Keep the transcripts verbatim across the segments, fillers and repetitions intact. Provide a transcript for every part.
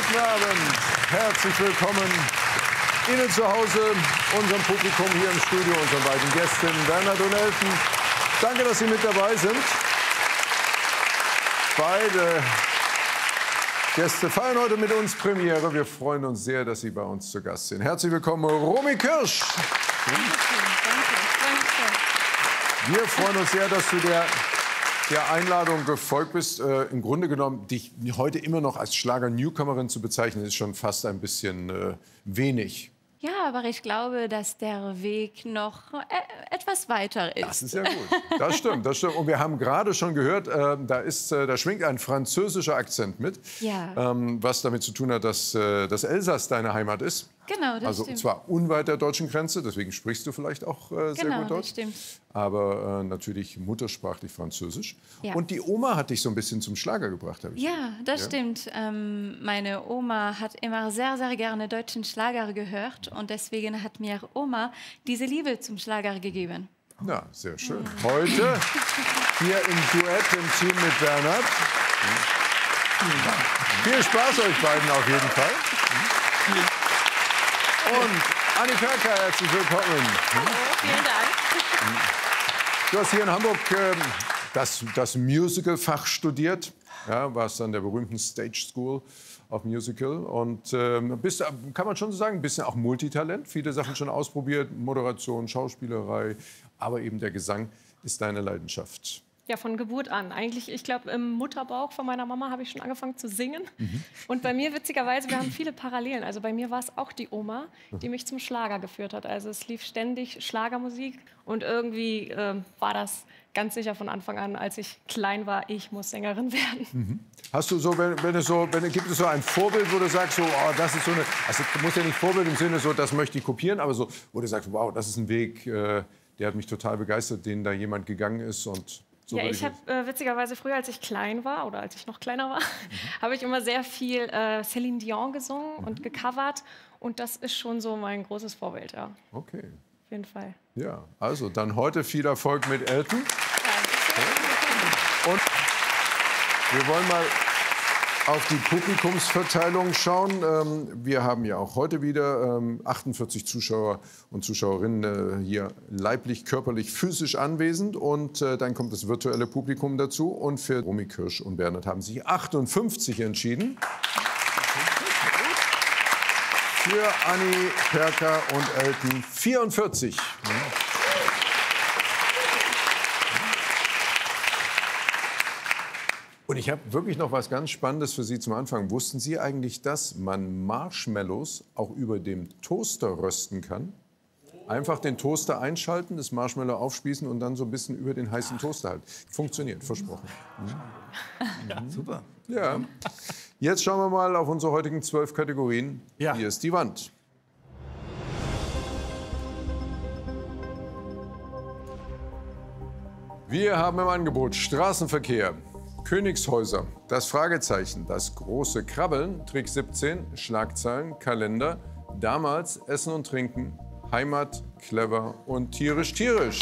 Guten Abend, herzlich willkommen Ihnen zu Hause, unserem Publikum hier im Studio, unseren beiden Gästen Bernhard und Elton. Danke, dass Sie mit dabei sind. Beide Gäste feiern heute mit uns Premiere. Wir freuen uns sehr, dass Sie bei uns zu Gast sind. Herzlich willkommen, Romy Kirsch. Wir freuen uns sehr, dass du der, der Einladung gefolgt bist. Äh, Im Grunde genommen, dich heute immer noch als Schlager-Newcomerin zu bezeichnen, ist schon fast ein bisschen äh, wenig. Ja, aber ich glaube, dass der Weg noch äh, etwas weiter ist. Das ist ja gut. Das stimmt, das stimmt. Und wir haben gerade schon gehört, äh, da, ist, äh, da schwingt ein französischer Akzent mit. Ja. Ähm, was damit zu tun hat, dass äh, das Elsass deine Heimat ist. Genau, das also stimmt. zwar unweit der deutschen Grenze, deswegen sprichst du vielleicht auch äh, sehr genau, gut Deutsch. Das stimmt. Aber äh, natürlich muttersprachlich Französisch. Ja. Und die Oma hat dich so ein bisschen zum Schlager gebracht, habe ich Ja, das ja? stimmt. Ähm, meine Oma hat immer sehr, sehr gerne deutschen Schlager gehört. Und deswegen hat mir Oma diese Liebe zum Schlager gegeben. Na, sehr schön. Heute hier im Duett im Team mit Bernhard. Viel Spaß euch beiden auf jeden Fall. Und Anni Perka, herzlich willkommen. Hallo, vielen Dank. Du hast hier in Hamburg äh, das, das Musical-Fach studiert. Ja, warst an der berühmten Stage School of Musical. Und ähm, bist, kann man schon so sagen, ein bisschen auch Multitalent. Viele Sachen schon ausprobiert. Moderation, Schauspielerei. Aber eben der Gesang ist deine Leidenschaft. Ja, von Geburt an. Eigentlich, ich glaube, im Mutterbauch von meiner Mama habe ich schon angefangen zu singen. Mhm. Und bei mir, witzigerweise, wir haben viele Parallelen. Also bei mir war es auch die Oma, die mich zum Schlager geführt hat. Also es lief ständig Schlagermusik. Und irgendwie äh, war das ganz sicher von Anfang an, als ich klein war, ich muss Sängerin werden. Mhm. Hast du so, wenn, wenn es so, wenn, gibt es so ein Vorbild, wo du sagst, so, oh, das ist so eine, also du musst ja nicht Vorbild im Sinne so, das möchte ich kopieren, aber so, wo du sagst, wow, das ist ein Weg, äh, der hat mich total begeistert, den da jemand gegangen ist und so. Ja, ich habe äh, witzigerweise früher, als ich klein war oder als ich noch kleiner war, mhm. habe ich immer sehr viel äh, Céline Dion gesungen mhm. und gecovert. Und das ist schon so mein großes Vorbild, ja. Okay. Auf jeden Fall. Ja, also dann heute viel Erfolg mit Elton. Danke. Und wir wollen mal auf die Publikumsverteilung schauen. Wir haben ja auch heute wieder achtundvierzig Zuschauer und Zuschauerinnen hier leiblich, körperlich, physisch anwesend. Und dann kommt das virtuelle Publikum dazu. Und für Romy Kirsch und Bernhard haben sich achtundfünfzig entschieden. Für Anni Perka und Elton vierundvierzig. Und ich habe wirklich noch was ganz Spannendes für Sie zum Anfang. Wussten Sie eigentlich, dass man Marshmallows auch über dem Toaster rösten kann? Einfach den Toaster einschalten, das Marshmallow aufspießen und dann so ein bisschen über den heißen Toaster halten. Funktioniert, versprochen. Mhm. Ja, super. Ja. Jetzt schauen wir mal auf unsere heutigen zwölf Kategorien. Ja. Hier ist die Wand. Wir haben im Angebot Straßenverkehr, Königshäuser, das Fragezeichen, das große Krabbeln, Trick siebzehn, Schlagzeilen, Kalender, damals Essen und Trinken, Heimat, clever und tierisch tierisch.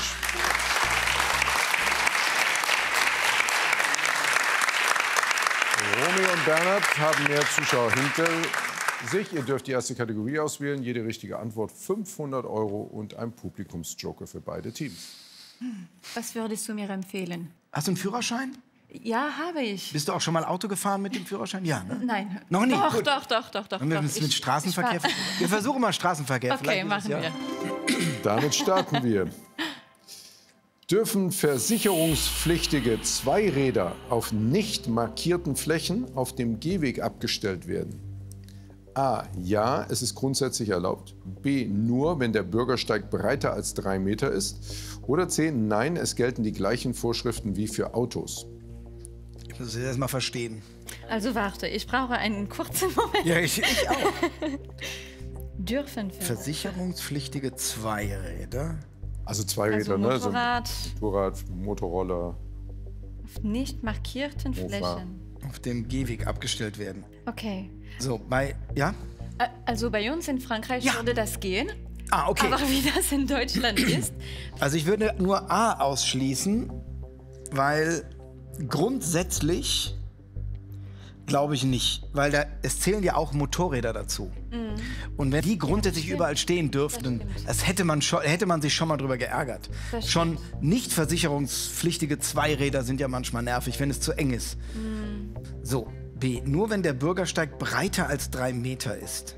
Romy und Bernhard haben mehr Zuschauer hinter sich. Ihr dürft die erste Kategorie auswählen. Jede richtige Antwort fünfhundert Euro und ein Publikumsjoker für beide Teams. Was würdest du mir empfehlen? Hast du einen Führerschein? Ja, habe ich. Bist du auch schon mal Auto gefahren mit dem Führerschein? Ja, ne? Nein. Noch nicht? Doch, Gut. doch, doch, doch, doch. Und wir müssen mit Straßenverkehr. Wir versuchen mal Straßenverkehr. Okay, Vielleicht machen es, ja. wir. Damit starten wir. Dürfen versicherungspflichtige Zweiräder auf nicht markierten Flächen auf dem Gehweg abgestellt werden? A. Ja, es ist grundsätzlich erlaubt. B. Nur, wenn der Bürgersteig breiter als drei Meter ist. Oder C. Nein, es gelten die gleichen Vorschriften wie für Autos. Ich muss das erst mal verstehen. Also warte, ich brauche einen kurzen Moment. Ja, ich, ich auch. Dürfen versicherungspflichtige Zweiräder. Also Zweiräder, also Motorrad, ne? So Motorrad, Motorroller. Auf nicht markierten Mofa. Flächen. Auf dem Gehweg abgestellt werden. Okay. So, bei, ja? Also bei uns in Frankreich ja. würde das gehen. Ah, okay. Aber wie das in Deutschland ist? Also ich würde nur A ausschließen, weil grundsätzlich glaube ich nicht, weil da, es zählen ja auch Motorräder dazu. Mhm. Und wenn die grundsätzlich überall stehen dürften, das, das hätte, man schon, hätte man sich schon mal drüber geärgert. Schon nicht versicherungspflichtige Zweiräder sind ja manchmal nervig, wenn es zu eng ist. Mhm. So, B, nur wenn der Bürgersteig breiter als drei Meter ist.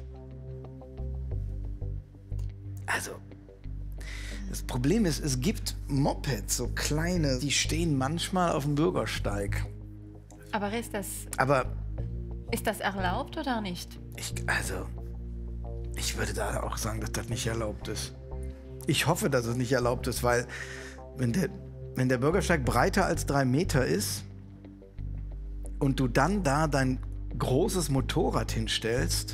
Also, das Problem ist, es gibt Mopeds, so kleine, die stehen manchmal auf dem Bürgersteig. Aber ist das, Aber ist das erlaubt oder nicht? ich, also, ich würde da auch sagen, dass das nicht erlaubt ist. Ich hoffe, dass es nicht erlaubt ist, weil wenn der, wenn der Bürgersteig breiter als drei Meter ist und du dann da dein großes Motorrad hinstellst,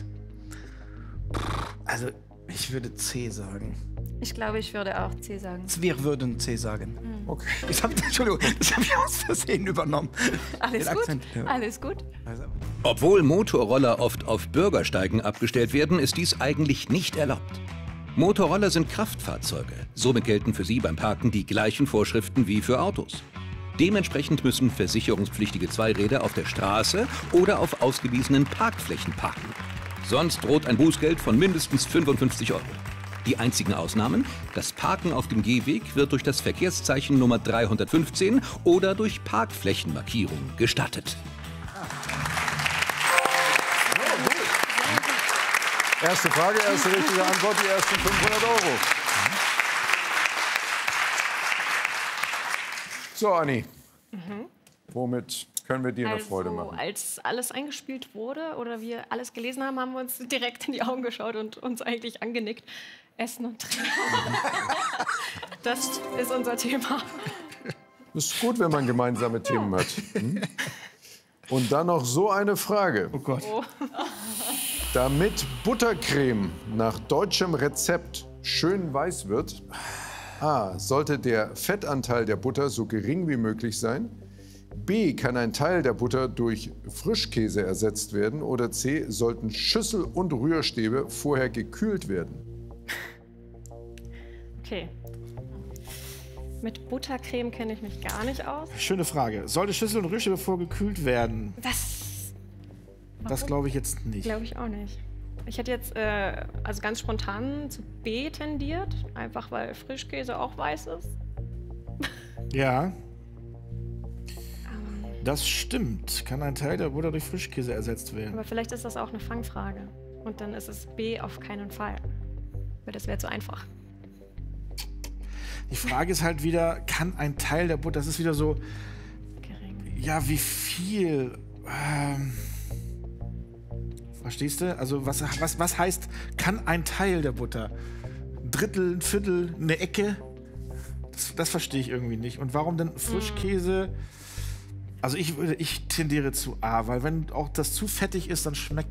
also ich würde C sagen. Ich glaube, ich würde auch C sagen. Wir würden C sagen. Mhm. Okay. Ich hab, Entschuldigung, das habe ich aus Versehen übernommen. Alles Den gut, Akzent, ja. alles gut. Also, Obwohl Motorroller oft auf Bürgersteigen abgestellt werden, ist dies eigentlich nicht erlaubt. Motorroller sind Kraftfahrzeuge. Somit gelten für sie beim Parken die gleichen Vorschriften wie für Autos. Dementsprechend müssen versicherungspflichtige Zweiräder auf der Straße oder auf ausgewiesenen Parkflächen parken. Sonst droht ein Bußgeld von mindestens fünfundfünfzig Euro. Die einzigen Ausnahmen: Das Parken auf dem Gehweg wird durch das Verkehrszeichen Nummer dreihundertfünfzehn oder durch Parkflächenmarkierung gestattet. Erste Frage, erste richtige Antwort, die ersten fünfhundert Euro. So, Anni, mhm. womit können wir dir eine also, Freude machen? Als alles eingespielt wurde oder wir alles gelesen haben, haben wir uns direkt in die Augen geschaut und uns eigentlich angenickt. Essen und Trinken. Das ist unser Thema. Es ist gut, wenn man gemeinsame Themen hat. Hm? Und dann noch so eine Frage. oh Gott. Oh. Damit Buttercreme nach deutschem Rezept schön weiß wird, A, sollte der Fettanteil der Butter so gering wie möglich sein. B, kann ein Teil der Butter durch Frischkäse ersetzt werden. Oder C, sollten Schüssel und Rührstäbe vorher gekühlt werden. Okay. Mit Buttercreme kenne ich mich gar nicht aus. Schöne Frage. Sollte Schüssel und Rührstäbe vorgekühlt werden? Das Das glaube ich jetzt nicht. glaube ich auch nicht. Ich hätte jetzt äh, also ganz spontan zu B tendiert, einfach weil Frischkäse auch weiß ist. Ja. Das stimmt. Kann ein Teil der Butter durch Frischkäse ersetzt werden? Aber vielleicht ist das auch eine Fangfrage. Und dann ist es B auf keinen Fall. Weil das wäre zu einfach. Die Frage ist halt wieder, kann ein Teil der Butter, das ist wieder so, Gering. ja, wie viel? Ähm, verstehst du? Also was, was, was heißt, kann ein Teil der Butter? Ein Drittel, ein Viertel, eine Ecke? Das, das verstehe ich irgendwie nicht. Und warum denn Frischkäse? Also ich, würde, ich tendiere zu A, weil wenn auch das zu fettig ist, dann schmeckt